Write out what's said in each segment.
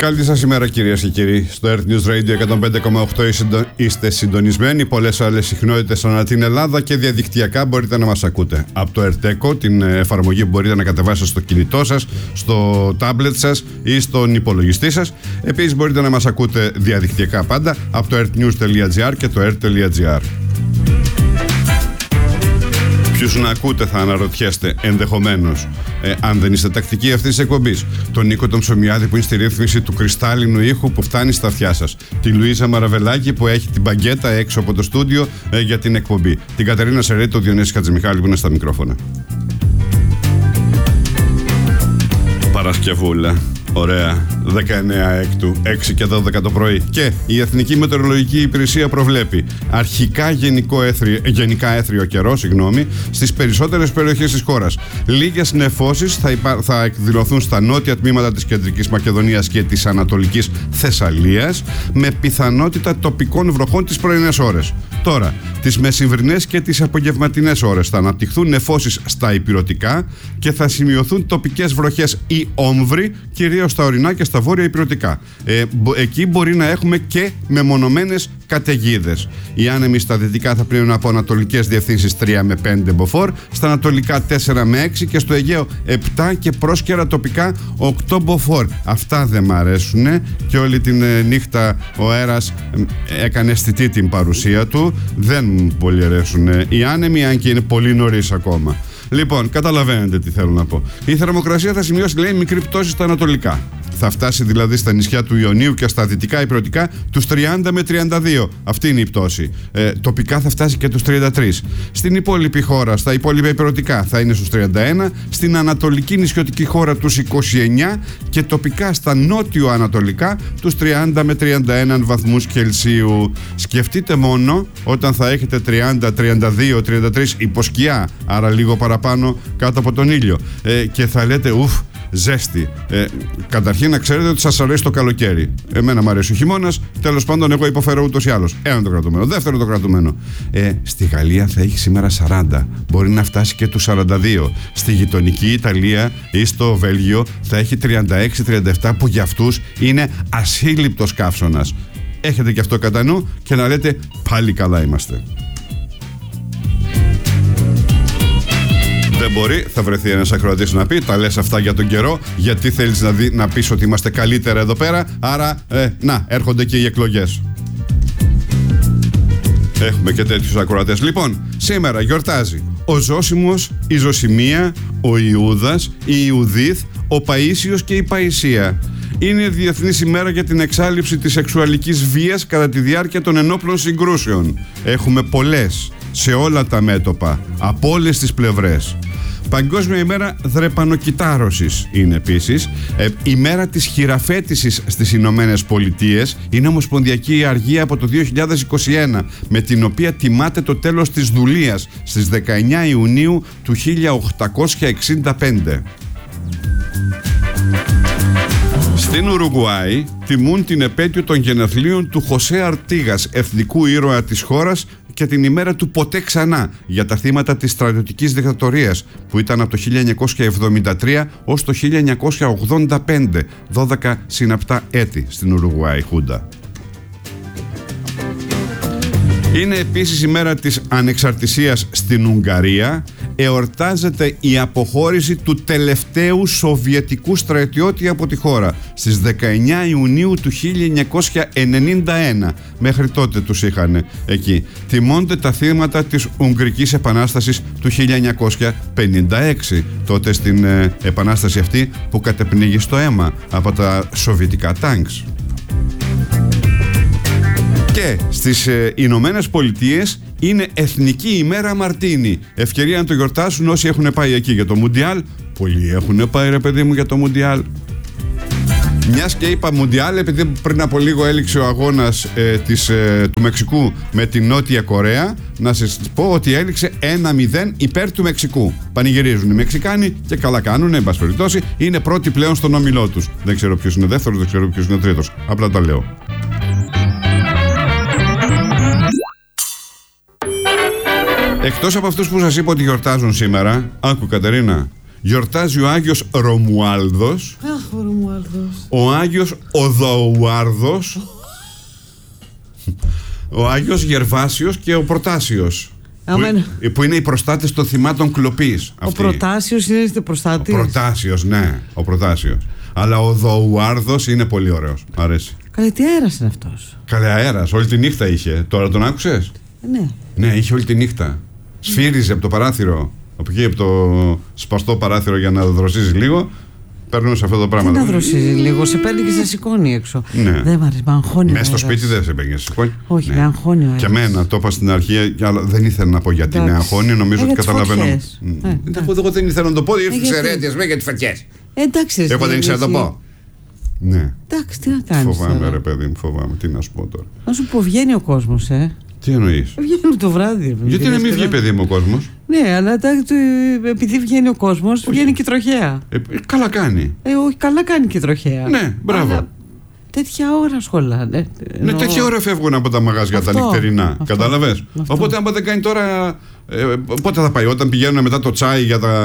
Καλή σας ημέρα, κυρίες και κύριοι. Στο Earth News Radio 105,8 είστε συντονισμένοι. Πολλές άλλες συχνότητες ανά την Ελλάδα και διαδικτυακά μπορείτε να μας ακούτε. Από το Earth, την εφαρμογή που μπορείτε να κατεβάσετε στο κινητό σας, στο τάμπλετ σας ή στον υπολογιστή σας. Επίσης μπορείτε να μας ακούτε διαδικτυακά πάντα από το earthnews.gr και το earth.gr. Ποιους να ακούτε, θα αναρωτιέστε ενδεχομένως, αν δεν είστε τακτικοί αυτής της εκπομπής. Τον Νίκο τον Ψωμιάδη που είναι στη ρύθμιση του κρυστάλλινου ήχου που φτάνει στα αυτιά σας. Τη Λουίζα Μαραβελάκη που έχει την μπαγκέτα έξω από το στούντιο για την εκπομπή. Την Κατερίνα Σερέτη, τον Διονύση Χατζημιχάλη που είναι στα μικρόφωνα. Παρασκευούλα. Ωραία. 19 Έκτου, 6 και 12 το πρωί. Και η Εθνική Μετεωρολογική Υπηρεσία προβλέπει αρχικά γενικά έθριο καιρό, στις περισσότερες περιοχές της χώρας. Λίγες νεφώσεις θα εκδηλωθούν στα νότια τμήματα της Κεντρικής Μακεδονίας και της Ανατολικής Θεσσαλίας, με πιθανότητα τοπικών βροχών τις πρωινές ώρες. Τώρα, τις μεσημβρινές και τις απογευματινές ώρες θα αναπτυχθούν νεφώσεις στα ηπειρωτικά και θα σημειωθούν τοπικές βροχές ή όμβροι, κυρίως στα ορεινά και στα βόρεια ηπειρωτικά. Εκεί μπορεί να έχουμε και μεμονωμένες καταιγίδες. Οι άνεμοι στα δυτικά θα πλέουν από ανατολικές διευθύνσεις 3 με 5 μποφόρ, στα ανατολικά 4 με 6 και στο Αιγαίο 7 και πρόσκαιρα τοπικά 8 μποφόρ. Αυτά δεν μ' αρέσουν και όλη την νύχτα ο αέρας έκανε αισθητή την παρουσία του. Δεν μου πολύ αρέσουν οι άνεμοι, αν και είναι πολύ νωρίς ακόμα. Λοιπόν, καταλαβαίνετε τι θέλω να πω. Η θερμοκρασία θα σημειώσει, λέει, μικρή πτώση στα ανατολικά. Θα φτάσει δηλαδή στα νησιά του Ιωνίου και στα δυτικά ηπειρωτικά τους 30 με 32. Αυτή είναι η πτώση. Τοπικά θα φτάσει και τους 33. Στην υπόλοιπη χώρα, στα υπόλοιπα ηπειρωτικά θα είναι στους 31. Στην ανατολική νησιωτική χώρα τους 29 και τοπικά στα νότιο-ανατολικά τους 30 με 31 βαθμούς Κελσίου. Σκεφτείτε μόνο όταν θα έχετε 30, 32, 33 υποσκιά, άρα λίγο παραπάνω κάτω από τον ήλιο. Και θα λέτε ζέστη. Καταρχήν να ξέρετε ότι σας αρέσει το καλοκαίρι. Εμένα μου αρέσει ο χειμώνας. Τέλος πάντων, εγώ υποφέρω ούτως ή άλλως. Ένα το κρατούμενο. Δεύτερο το κρατούμενο. Στη Γαλλία θα έχει σήμερα 40. Μπορεί να φτάσει και τους 42. Στη γειτονική Ιταλία ή στο Βέλγιο θα έχει 36-37 που για αυτούς είναι ασύλληπτος καύσωνας. Έχετε και αυτό κατά νου και να λέτε πάλι καλά είμαστε. Δεν μπορεί, θα βρεθεί ένας ακροατής να πει: τα λες αυτά για τον καιρό, γιατί θέλεις να πεις ότι είμαστε καλύτερα εδώ πέρα. Άρα, έρχονται και οι εκλογές. Έχουμε και τέτοιους ακροατές. Λοιπόν, σήμερα γιορτάζει ο Ζώσιμος, η Ζωσιμία, ο Ιούδας, η Ιουδίθ, ο Παΐσιος και η Παϊσία. Είναι Διεθνής ημέρα για την εξάλειψη της σεξουαλικής βίας κατά τη διάρκεια των ενόπλων συγκρούσεων. Έχουμε πολλές, σε όλα τα μέτωπα, από όλες τις πλευρές. Παγκόσμια ημέρα δρεπανοκυτάρωσης είναι επίσης. Ημέρα της χειραφέτησης στις Ηνωμένες Πολιτείες. Είναι ομοσπονδιακή αργία από το 2021, με την οποία τιμάται το τέλος της δουλείας στις 19 Ιουνίου του 1865. Στην Ουρουγουάη τιμούν την επέτειο των γενεθλίων του Χωσέ Αρτίγας, εθνικού ήρωα της χώρας, και την ημέρα του ποτέ ξανά για τα θύματα της στρατιωτικής δικτατορίας που ήταν από το 1973 ως το 1985, 12 συναπτά έτη στην Ουρουγουάη Χούντα. Είναι επίσης η μέρα της ανεξαρτησίας στην Ουγγαρία. Εορτάζεται η αποχώρηση του τελευταίου σοβιετικού στρατιώτη από τη χώρα στις 19 Ιουνίου του 1991. Μέχρι τότε τους είχαν εκεί. Τιμώνται τα θύματα της Ουγγρικής Επανάστασης του 1956. Τότε στην επανάσταση αυτή που κατεπνίγει στο αίμα από τα σοβιετικά τάγκς. Και στις Ηνωμένες Πολιτείες είναι Εθνική ημέρα Μαρτίνι. Ευκαιρία να το γιορτάσουν όσοι έχουν πάει εκεί για το Μουντιάλ. Πολλοί έχουν πάει, ρε παιδί μου, για το Μουντιάλ. Μιας και είπα Μουντιάλ, επειδή πριν από λίγο έληξε ο αγώνας του Μεξικού με την Νότια Κορέα, να σας πω ότι έληξε 1-0 υπέρ του Μεξικού. Πανηγυρίζουν οι Μεξικάνοι και καλά κάνουν, εν πάση περιπτώσει. Είναι πρώτοι πλέον στον όμιλό τους. Δεν ξέρω ποιος είναι δεύτερος, δεν ξέρω ποιος είναι τρίτος. Απλά τα λέω. Εκτός από αυτούς που σας είπα ότι γιορτάζουν σήμερα, άκου Κατερίνα, Γιορτάζει ο Άγιος Ρωμουάλδος. Αχ, ο Ρωμουάλδος. Ο Άγιος Οδοουάρδος. Ο Άγιος Γερβάσιος και ο Προτάσιος. Που είναι οι προστάτες των θυμάτων κλοπής. Ο Προτάσιος είναι προστάτης. Ο Προτάσιος, ναι, ο Προτάσιος. Αλλά ο Οδοουάρδος είναι πολύ ωραίος. Μ' αρέσει. Καλέ, τι αέρας είναι αυτός. Καλέ, αέρας, όλη τη νύχτα είχε. Τώρα τον άκουσες? Ναι. Ναι, είχε όλη τη νύχτα. Σφύριζε από το παράθυρο. Από εκεί, από το σπαστό παράθυρο για να δροσίζει λίγο. Παίρνουν αυτό το πράγμα. Τι να δροσίζει λίγο, σε παίρνει και σε σηκώνει έξω. Ναι. Δεν μ' αρέσει, με αγχώνει. Μέσα στο σπίτι δεν σε παίρνει, σε σηκώνει. Όχι, ναι. Με αγχώνει ο αέρας. Και εμένα το είπα στην αρχή, αλλά δεν ήθελα να πω γιατί με αγχώνει. Νομίζω ότι καταλαβαίνω. Εγώ δεν ήθελα να το πω, ήρθε εξαιρέτειες με για τις φωτιές. Εντάξει, εγώ δεν ήξερα να το πω. Ναι. Εντάξει, τι να κάνεις. Φοβάμαι, ρε παιδί μου, φοβάμαι. Τι να σου πω τώρα. Να σου πω, βγαίνει ο κόσμος, Τι εννοείς? Βγαίνουν το βράδυ. Γιατί να μην βγει, παιδί μου, ο κόσμος? Ναι, αλλά επειδή βγαίνει ο κόσμος, βγαίνει και η τροχέα. Καλά κάνει. Όχι, καλά κάνει και η τροχέα. Ναι, μπράβο. Αλλά τέτοια ώρα σχολάνε. Ναι, τέτοια ώρα φεύγουν από τα μαγαζιά τα νυχτερινά. Κατάλαβες. Οπότε, άμα δεν κάνει τώρα. Πότε θα πάει, όταν πηγαίνουν μετά το τσάι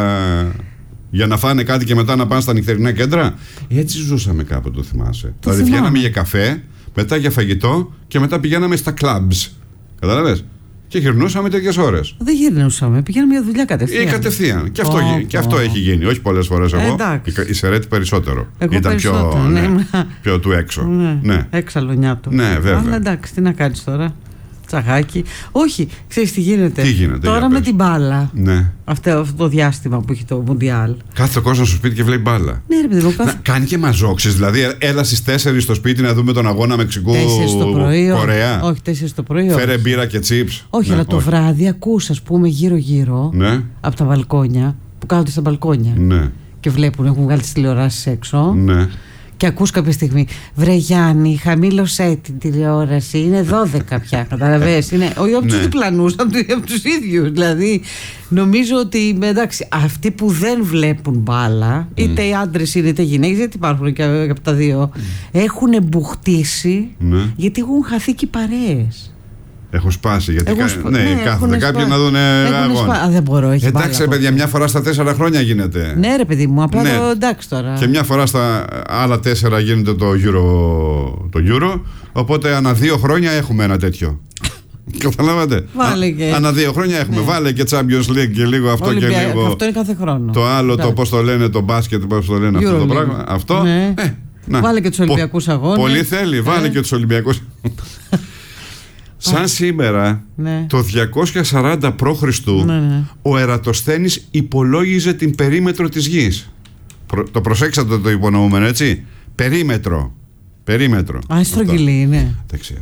για να φάνε κάτι και μετά να πάνε στα νυχτερινά κέντρα? Έτσι ζούσαμε κάποτε, το θυμάσαι. Δηλαδή, βγαίναμε για καφέ, μετά για φαγητό και μετά πηγαίναμε στα clubs. Κατάλαβες. Και γυρνούσαμε τέτοιες ώρες. Δεν γυρνούσαμε, πηγαίναμε για δουλειά κατευθείαν. Κατευθείαν. Και αυτό έχει γίνει. Όχι πολλές φορές εγώ. Η Σερέτη περισσότερο. Ήταν πιο του έξω. Ναι. Έξαλλο του. Ναι, βέβαια. Αλλά εντάξει, τι να κάνεις τώρα. Τσαγάκι. Όχι, ξέρεις τι γίνεται. Τι γίνεται τώρα με την μπάλα. Ναι. Αυτό το διάστημα που έχει το Μουντιάλ. Κάθε ο κόσμος στο σπίτι και βλέπει μπάλα. Ναι, ρε παιδί μου. Κάνει και μαζόξεις. Δηλαδή, έλα στις 4 στο σπίτι να δούμε τον αγώνα Μεξικού-Κορέα. Όχι, 4 το πρωί. Φέρε μπύρα και τσίπς. Όχι, αλλά το βράδυ ακούς, ας πούμε, γύρω-γύρω από τα μπαλκόνια που κάθονται στα μπαλκόνια. Ναι. Και βλέπουν, έχουν βγάλει τις τηλεοράσεις έξω. Ναι. Και ακούς κάποια στιγμή, βρε Γιάννη, χαμήλωσέ την τηλεόραση, είναι 12 πια, καταλαβαίνεις, είναι όχι από τους διπλανούς, από τους ίδιους, δηλαδή νομίζω ότι, εντάξει, αυτοί που δεν βλέπουν μπάλα, είτε οι άντρες είναι είτε οι γυναίκες, γιατί υπάρχουν και από τα δύο, έχουν μπουχτίσει, γιατί έχουν χαθεί και οι παρέες. Έχω σπάσει. Γιατί κάθονται κάποιοι να δουν αγώνα. Δεν μπορώ, έχει εντάξει, ρε παιδιά, μια φορά στα 4 χρόνια γίνεται. Ναι, ρε παιδί μου, απλά το εντάξει τώρα. Και μια φορά στα άλλα 4 γίνεται το Euro. Οπότε ανά 2 χρόνια έχουμε ένα τέτοιο. Καταλάβατε. Ανά 2 χρόνια έχουμε. Βάλε και Champions League και λίγο αυτό και λίγο. Αυτό είναι κάθε χρόνο. Το άλλο, το πώς το λένε, το μπάσκετ, πώς το λένε αυτό το πράγμα. Αυτό. Βάλε και τους Ολυμπιακούς αγώνες. Πολύ θέλει, βάλε και τους Ολυμπιακούς. Σαν σήμερα, το 240 π.Χ. Ο Ερατοσθένης υπολόγιζε την περίμετρο της γης. Το προσέξατε το υπονοούμενο, έτσι. Περίμετρο. Στρογγυλή είναι. Δεν ξέρω.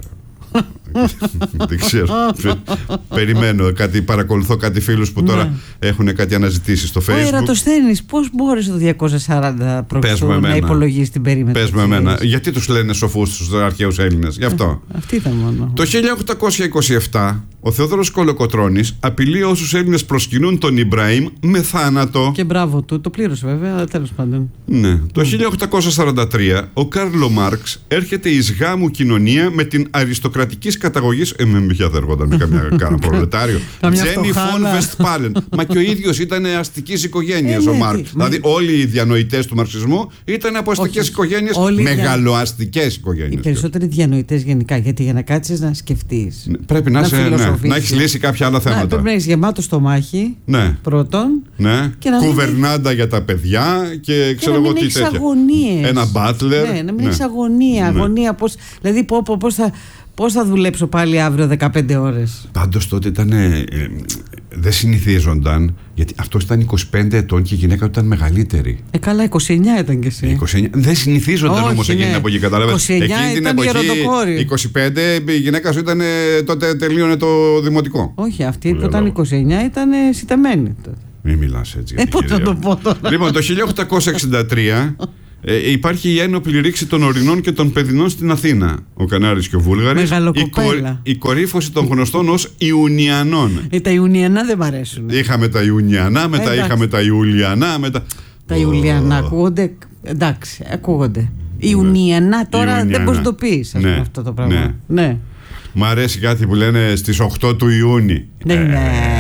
Δεν ξέρω. Περιμένω παρακολουθώ κάτι φίλους που τώρα έχουν κάτι αναζητήσεις στο Facebook. Ο Ερατοσθένης πώς μπόρεσε το 240 π.Χ. να υπολογίσει την περίμετρο? Πες με εμένα. Γιατί τους λένε σοφούς τους αρχαίους Έλληνες? Γι' αυτό. Αυτή ήταν μόνο. Το 1827 ο Θεόδωρος Κολοκοτρώνης απειλεί όσους Έλληνες προσκυνούν τον Ιμπραήμ με θάνατο. Και μπράβο του, το πλήρωσε βέβαια, αλλά τέλος πάντων. Ναι. Το 1843 ο Κάρλο Μάρξ έρχεται εις γάμου κοινωνία με την αριστοκρατικής καταγωγής. Ποια θα έρχονταν με κανένα προλετάριο. Τζένι φον Βεστπάλεν. Μα και ο ίδιος ήταν αστικής οικογένειας ο Μάρξ. Δηλαδή όλοι οι διανοητές του μαρξισμού ήταν από αστικές οικογένειες, μεγαλοαστικές οικογένειες. Οι περισσότεροι διανοητές γενικά, γιατί για να κάτσεις να σκεφτείς. Πρέπει να έχεις λύσει κάποια άλλα θέματα. Πρέπει να έχεις γεμάτο στομάχι. Πρώτον. Κουβερνάντα για τα παιδιά και ξέρω εγώ τι τέτοια. Ένα μπάτλερ. Να μην έχεις αγωνία. Δηλαδή πώς θα δουλέψω πάλι αύριο 15 ώρες. Πάντως τότε ήταν. Δεν συνηθίζονταν, γιατί αυτός ήταν 25 ετών και η γυναίκα του ήταν μεγαλύτερη. Καλά, 29 ήταν κι εσύ. 29. Δεν συνηθίζονταν όμως εκείνη την εποχή, κατάλαβες. 29 ήταν γεροντοκόρη. 25 η γυναίκα σου ήταν, τότε τελείωνε το δημοτικό. Όχι, αυτή που ήταν 29 ήταν σιτεμένη. Μην μιλάς έτσι. Πώς θα το πω τώρα. Λοιπόν, το 1863 υπάρχει η ένοπλη ρήξη των Ορεινών και των Παιδινών στην Αθήνα. Ο Κανάρης και ο Βούλγαρης. Η κορύφωση των γνωστών ως Ιουνιανών. Τα Ιουνιανά δεν μ' αρέσουν. Είχαμε τα Ιουνιανά, μετά είχαμε τα Ιουλιανά. Τα Ιουλιανά ακούγονται. Εντάξει, ακούγονται. Ιουνιανά τώρα δεν μπορείς να το πεις αυτό το πράγμα. Ναι. Μ' αρέσει κάτι που λένε στις 8 του Ιούνιου. Ναι.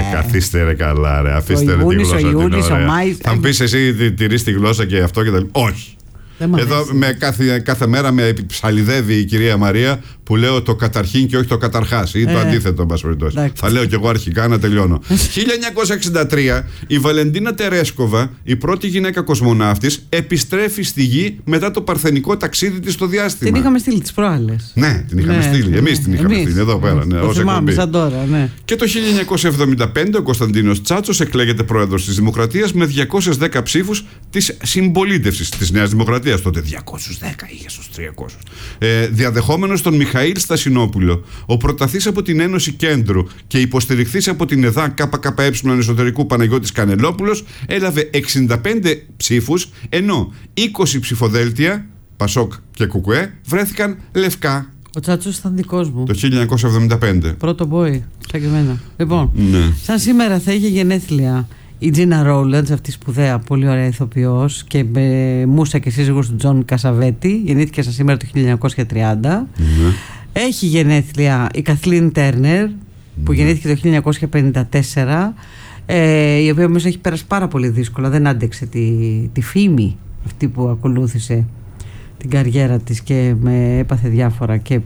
καθίστε ρε καλά, ρε. Αφήστε ρε τη γλώσσα την ωραία. Θα μου πεις εσύ τηρείς τη γλώσσα και αυτό και τα λοιπά. Όχι. Εδώ κάθε μέρα με ψαλιδεύει η κυρία Μαρία που λέω το καταρχήν και όχι το καταρχάς ή το αντίθετο, εν πάση περιπτώσει. Θα λέω κι εγώ αρχικά να τελειώνω. 1963 η Βαλεντίνα Τερέσκοβα, η πρώτη γυναίκα κοσμοναύτης, επιστρέφει στη Γη μετά το παρθενικό ταξίδι της στο διάστημα. Την είχαμε στείλει τις προάλλες. Ναι, την είχαμε στείλει. Εμείς την είχαμε στείλει εδώ πέρα. Το θυμάμαι σαν τώρα, ναι. Και το 1975 ο Κωνσταντίνος Τσάτσος εκλέγεται πρόεδρος της Δημοκρατίας με 210 ψήφους της συμπολίτευσης της Νέας Δημοκρατίας. Τότε 210 είχε στους 300. Διαδεχόμενος τον Μιχαήλ Στασινόπουλο, ο πρωταθής από την Ένωση Κέντρου και υποστηριχθής από την ΕΔΑ ΚΚΕ εσωτερικού Παναγιώτης Κανελόπουλος, έλαβε 65 ψήφους, ενώ 20 ψηφοδέλτια, Πασόκ και Κουκουέ, βρέθηκαν λευκά. Ο Τσάτσος ήταν δικός μου. Το 1975. Πρώτο μπόι, σαν και εμένα. Λοιπόν, σαν σήμερα θα είχε γενέθλια η Τζίνα Ρόουλαντς, αυτή σπουδαία, πολύ ωραία ηθοποιός και μούσα και σύζυγος του Τζον Κασαβέτη. Γεννήθηκε σαν σήμερα το 1930. Έχει γενέθλια η Καθλίν Τέρνερ, που γεννήθηκε το 1954, η οποία όμως έχει πέρασει πάρα πολύ δύσκολα. Δεν άντεξε τη φήμη αυτή που ακολούθησε την καριέρα της και έπαθε διάφορα και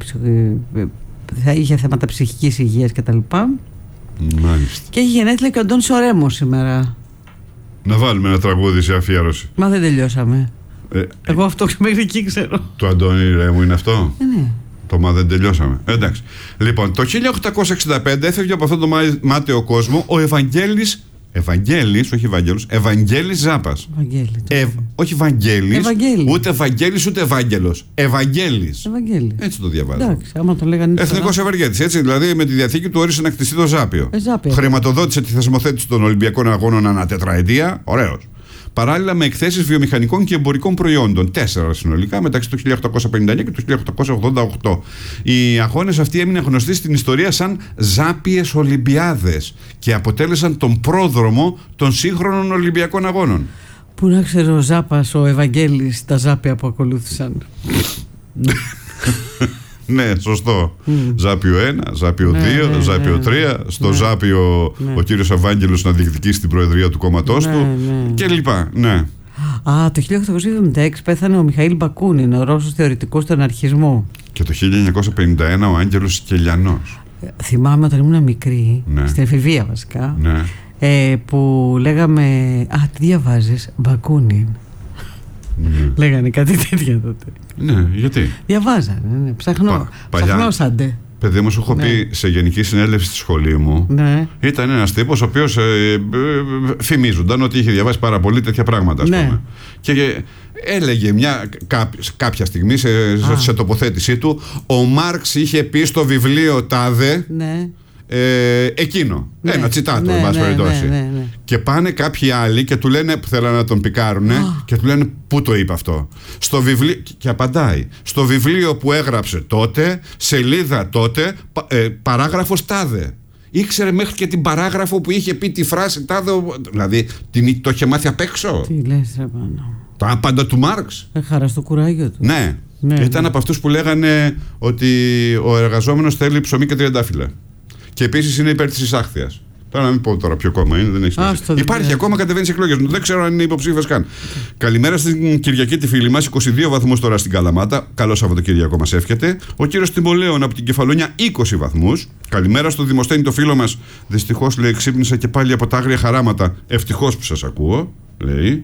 είχε θέματα ψυχικής υγείας κτλ. Μάλιστα. Και έχει γενέθλια και ο Ντόν Σορέμο σήμερα. Να βάλουμε ένα τραγούδι σε αφιέρωση. Μα δεν τελειώσαμε. Εγώ αυτό μέχρι εκεί ξέρω. Το Αντώνη Ρέμου είναι αυτό. Ναι. Το μα δεν τελειώσαμε. Εντάξει. Λοιπόν, το 1865 έφευγε από αυτόν τον μάταιο κόσμο ο Ευαγγέλης, όχι Ευάγγελος, Ευαγγέλης Ζάπας. Όχι Βαγγέλης, ούτε Ευαγγέλης ούτε Ευάγγελος. Ευαγγέλης. Έτσι το διαβάζω. Εντάξει, άμα το λέγανε. Εθνικός ευεργέτης. Έτσι, δηλαδή με τη διαθήκη του όρισε να κτιστεί το Ζάπιο. Χρηματοδότησε τη θεσμοθέτηση των Ολυμπιακών Αγώνων ανά τετραετία. Ωραίος. Παράλληλα με εκθέσεις βιομηχανικών και εμπορικών προϊόντων, 4 συνολικά, μεταξύ του 1859 και του 1888. Οι αγώνες αυτοί έμειναν γνωστοί στην ιστορία σαν Ζάπιες Ολυμπιάδες και αποτέλεσαν τον πρόδρομο των σύγχρονων Ολυμπιακών Αγώνων. Πού να ξέρω ο Ζάπας, ο Ευαγγέλης, τα Ζάπια που ακολούθησαν. Ναι, σωστό. Ζάπιο 1, Ζάπιο 2, Ζάπιο 3. Στο Ζάπιο ο κύριος Ευάγγελος να διεκδικήσει την προεδρία του κόμματός του και λοιπά. Ναι. Το 1876 πέθανε ο Μιχαήλ Μπακούνιν, ο Ρώσος θεωρητικός του αναρχισμού. Και το 1951 ο Άγγελος Κελιανός. Θυμάμαι όταν ήμουν μικρή, στην εφηβεία βασικά, που λέγαμε τι διαβάζεις, Μπακούνιν. Λέγανε κάτι τέτοια τότε. Ναι, γιατί? Διαβάζανε, ψαχνώσαντε. Παιδί μου, σου έχω πει σε γενική συνέλευση στη σχολή μου. Ήταν ένας τύπος ο οποίος φημίζονταν ότι είχε διαβάσει πάρα πολύ τέτοια πράγματα, ας πούμε. Και έλεγε κάποια στιγμή σε τοποθέτησή του, ο Μάρξ είχε πει στο βιβλίο τάδε. Εκείνο. Ένα τσιτάτο, εν πάση περιπτώσει. Και πάνε κάποιοι άλλοι και του λένε, που θέλανε να τον πικάρουνε, και του λένε πού το είπε αυτό. Στο βιβλίο, και απαντάει, στο βιβλίο που έγραψε τότε, σελίδα τότε, παράγραφος τάδε. Ήξερε μέχρι και την παράγραφο που είχε πει τη φράση τάδε. Δηλαδή το είχε μάθει απ' έξω. Τι λες, ρε πάνω. Τα άπαντα του Μάρξ. Χαρά στο κουράγιο του. Ναι. Ήταν από αυτούς που λέγανε ότι ο εργαζόμενος θέλει ψωμί και τριαντάφυλλα. Και επίσης είναι υπέρ της εισάχθειας. Τώρα να μην πω τώρα ποιο κόμμα είναι, δεν έχει σημασία. Υπάρχει ακόμα, κατεβαίνει σε εκλογές. Δεν ξέρω αν είναι υποψήφιος καν. Καλημέρα στην Κυριακή τη φίλη μας, 22 βαθμούς τώρα στην Καλαμάτα. Καλό Σαββατοκύριακο μας εύχεται. Ο κύριος Τιμολέων από την Κεφαλονιά, 20 βαθμούς. Καλημέρα στο Δημοσθένη το φίλο μας. Δυστυχώς λέει, ξύπνησα και πάλι από τα άγρια χαράματα. Ευτυχώς που σας ακούω, λέει.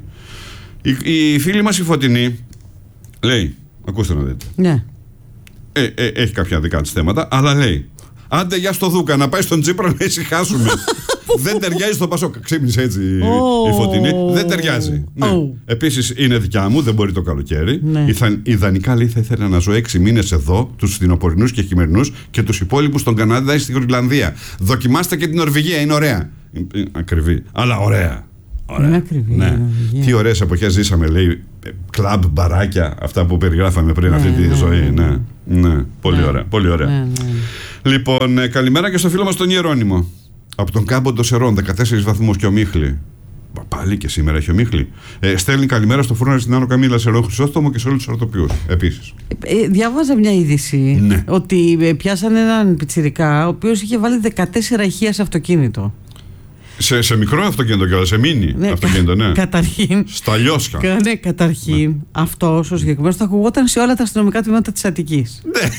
Η φίλη μας η Φωτεινή λέει, ακούστε να δείτε. Ναι. Έχει κάποια δικά της θέματα, αλλά λέει. Άντε για στο Δούκα, να πάει στον Τσίπρα να ησυχάσουμε. Δεν ταιριάζει στο Πασόκ. Ξύπνησε έτσι η Φωτεινή. Δεν ταιριάζει. Επίσης είναι δικιά μου, δεν μπορεί το καλοκαίρι. Ιδανικά λέει θα ήθελα να ζω 6 μήνες εδώ, τους φθινοπορεινούς και χειμερινούς, και τους υπόλοιπους στον Καναδά ή στη Γροιλανδία. Δοκιμάστε και την Νορβηγία, είναι ωραία. Ακριβή, αλλά ωραία. Είναι ακριβή. Ναι. Τι ωραίες εποχές ζήσαμε, λέει. Κλαμπ, μπαράκια, αυτά που περιγράφαμε πριν αυτή τη ζωή. Ναι. Πολύ ωραία. Πολύ ωραία. Λοιπόν, καλημέρα και στο φίλο μας τον Ιερώνυμο. Από τον Κάμπο των Σερών, 14 βαθμούς και ομίχλη. Πάλι και σήμερα έχει ομίχλη. Στέλνει καλημέρα στο φούρνο στην Άνω Καμίλα, σε Χρυσόστομο και σε όλους τους ορθοποιούς. Επίσης. Διάβαζα μια είδηση ότι πιάσανε έναν πιτσιρικά ο οποίος είχε βάλει 14 ηχεία σε αυτοκίνητο. Σε μικρό αυτοκίνητο κιόλα, σε μίνι αυτοκίνητο, ναι. Καταρχήν. Στα λιώσκα. Ναι, καταρχήν. Αυτός ο συγκεκριμένος θα ακουγόταν σε όλα τα αστυνομικά τμήματα της Αττικής. Ναι.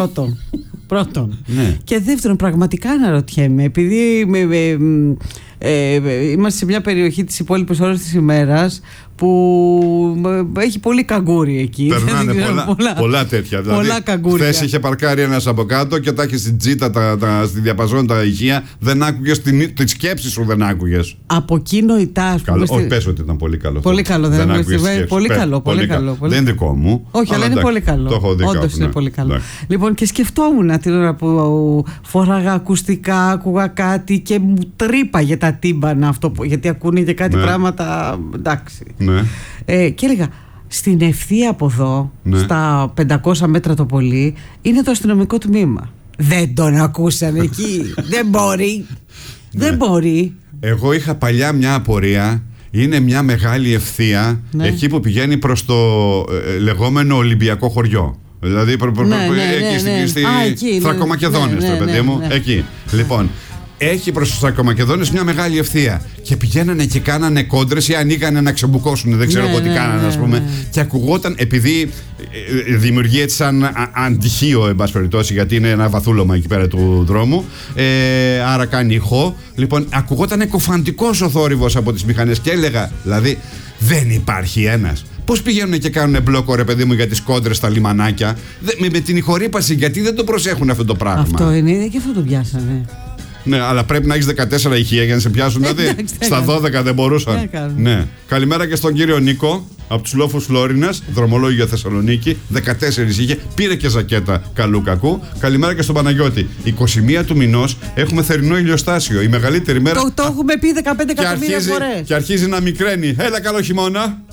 Πρώτον. Ναι. Και δεύτερον, πραγματικά αναρωτιέμαι, επειδή είμαστε σε μια περιοχή τις υπόλοιπες ώρες της ημέρας που έχει πολύ καγκούρι εκεί. Περνάνε πολλά τέτοια. Πολλά καγκούρια. Χθες είχε παρκάρει ένας από κάτω και τα είχε στην τζίτα, στη διαπαζόν τα ηχεία. Δεν άκουγες τη σκέψη σου, δεν άκουγες. Από εκεί νοητά. Όχι, πες ότι ήταν πολύ καλό. Πολύ καλό, δεν άκουγες. Πολύ καλό. Δεν είναι δικό μου. Όχι, αλλά είναι πολύ καλό. Όντως είναι πολύ καλό. Λοιπόν, και σκεφτόμουν την ώρα που φοράγα ακουστικά, άκουγα κάτι και μου τρύπαγε τα τύμπανα αυτό, γιατί ακούνε και κάτι πράγματα. Εντάξει. Ναι. Και έλεγα, στην ευθεία από εδώ, στα 500 μέτρα το πολύ, είναι το αστυνομικό τμήμα. Δεν τον ακούσαν εκεί. Δεν μπορεί. Δεν μπορεί. Εγώ είχα παλιά μια απορία. Είναι μια μεγάλη ευθεία εκεί που πηγαίνει προς το λεγόμενο Ολυμπιακό χωριό. Δηλαδή εκεί στη Θρακομακεδόνες, παιδί μου. Εκεί. Λοιπόν, έχει προς τους Θρακομακεδόνες μια μεγάλη ευθεία. Και πηγαίνανε και κάνανε κόντρες ή ανοίγανε να ξεμπουκώσουν, δεν ξέρω εγώ τι κάνανε, ας πούμε. Και ακουγόταν, επειδή δημιουργεί έτσι σαν αντυχείο, εν πάση περιπτώσει, γιατί είναι ένα βαθούλωμα εκεί πέρα του δρόμου, άρα κάνει ηχό. Λοιπόν, ακουγόταν εκοφαντικός ο θόρυβος από τις μηχανές και έλεγα, δηλαδή, δεν υπάρχει ένας. Πώς πηγαίνουν και κάνουν μπλόκο, ρε παιδί μου, για τις κόντρες στα λιμανάκια, με την ηχορύπαση, γιατί δεν το προσέχουν αυτό το πράγμα. Αυτό είναι, και αυτό το πιάσανε. Ναι, αλλά πρέπει να έχεις 14 ηχεία για να σε πιάσουν. Δηλαδή, στα 12 δεν μπορούσαν. Ναι. Καλημέρα και στον κύριο Νίκο από τους Λόφους Φλόρινας, δρομολόγιο Θεσσαλονίκη. 14 είχε, πήρε και ζακέτα καλού κακού. Καλημέρα και στον Παναγιώτη. 21 του μηνός έχουμε θερινό ηλιοστάσιο. Η μεγαλύτερη μέρα. Το έχουμε πει 15 εκατομμύρια φορές. Και αρχίζει να μικραίνει. Έλα, καλό χειμώνα.